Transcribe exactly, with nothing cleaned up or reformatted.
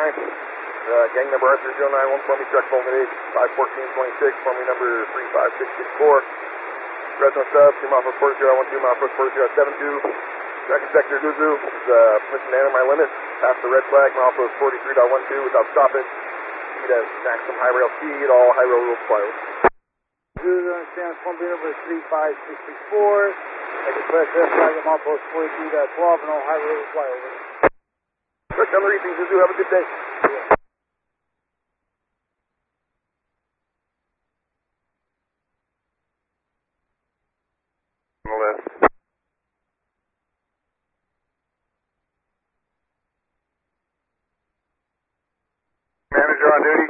nine. Uh, gang number Arthur zero nine one for me, truck Volga eight, five fourteen twenty-six, for me number three five six six four. Fresno sub, two mile foot zero one two, mile foot zero seven two. Second sector Guzu, is uh, permission to enter my limit. Pass the red flag, mile foot forty-three point one two without stopping. Speed as maximum high rail speed, all high rail rules fly over. Guzu understands Columbia number three five six six four. Second press red flag at mile post forty-three point twelve and all high rail fly over. Truck number reaching Guzu, have a good day. Yeah. On the left. Manager on duty.